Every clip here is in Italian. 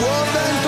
Buon vento!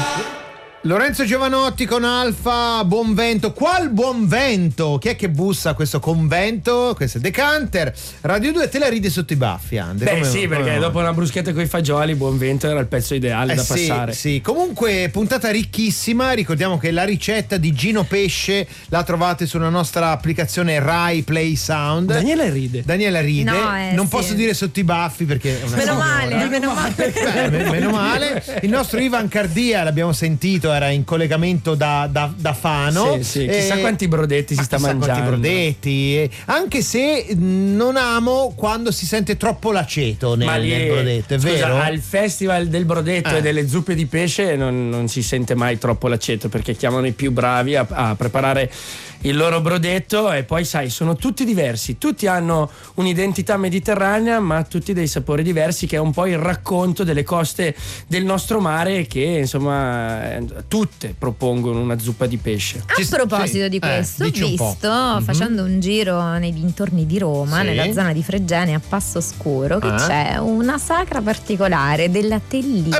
Lorenzo Giovanotti con Alfa, buon vento. Qual buon vento? Chi è che bussa a questo convento? Questo è Decanter. Radio 2 te la ridi sotto i baffi, Ande. Perché dopo una bruschetta con i fagioli, buon vento era il pezzo ideale da passare. Sì, comunque puntata ricchissima. Ricordiamo che la ricetta di Gino Pesce la trovate sulla nostra applicazione Rai Play Sound. Daniela ride. No, non posso dire sotto i baffi perché è una meno male. Meno male. Il nostro Ivan Cardia, l'abbiamo sentito, era in collegamento da Fano. Sì. Chissà quanti brodetti si sta mangiando. Quanti brodetti. Anche se non amo quando si sente troppo l'aceto nel brodetto, è vero? Al festival del brodetto e delle zuppe di pesce non si sente mai troppo l'aceto, perché chiamano i più bravi a preparare il loro brodetto, e poi sai, sono tutti diversi, tutti hanno un'identità mediterranea, ma tutti dei sapori diversi, che è un po' il racconto delle coste del nostro mare, che insomma tutte propongono una zuppa di pesce. A proposito di questo, ho visto, facendo un giro nei dintorni di Roma, nella zona di Fregene, a Passo Scuro, che c'è una sacra particolare della tellina. È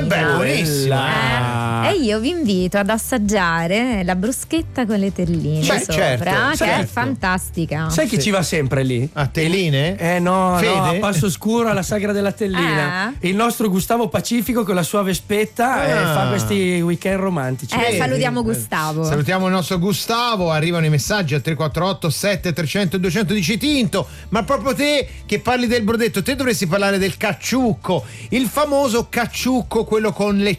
buonissima. E io vi invito ad assaggiare la bruschetta con le telline sopra, che è fantastica. Sai chi ci va sempre lì? A Telline? No, a Passo Scuro, alla Sagra della Tellina. Il nostro Gustavo Pacifico con la sua vespetta fa questi weekend romantici. Salutiamo Gustavo. Salutiamo il nostro Gustavo. Arrivano i messaggi a 348 7300 200. Dici Tinto, ma proprio te che parli del brodetto, te dovresti parlare del cacciucco, il famoso cacciucco, quello con le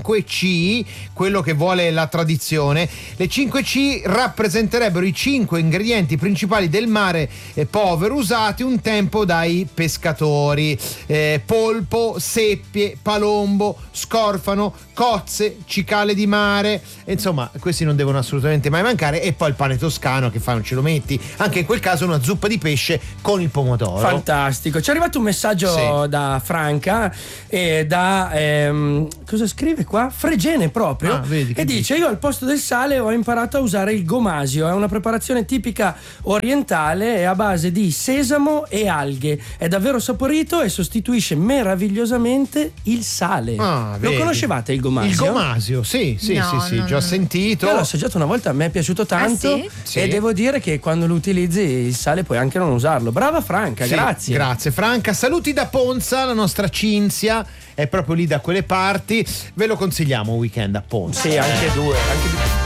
5C, quello che vuole la tradizione. Le 5C rappresenterebbero i 5 ingredienti principali del mare povero, usati un tempo dai pescatori: polpo, seppie, palombo, scorfano, cozze, cicale di mare. Insomma, questi non devono assolutamente mai mancare. E poi il pane toscano, che fai, non ce lo metti? Anche in quel caso una zuppa di pesce con il pomodoro. Fantastico. Ci è arrivato un messaggio da Franca e da cosa scrive qua? Fregene proprio. E dice: io al posto del sale ho imparato a usare il gomasio. È una preparazione tipica orientale, è a base di sesamo e alghe. È davvero saporito e sostituisce meravigliosamente il sale. Lo conoscevate il gomasio? Il gomasio, sì, già ho sentito. Io l'ho assaggiato una volta, a me è piaciuto tanto. Sì? E devo dire che quando lo utilizzi il sale puoi anche non usarlo. Brava Franca, grazie. Grazie Franca. Saluti da Ponza, la nostra Cinzia è proprio lì da quelle parti. Ve lo consigliamo un weekend a Ponza. Sì, anche due.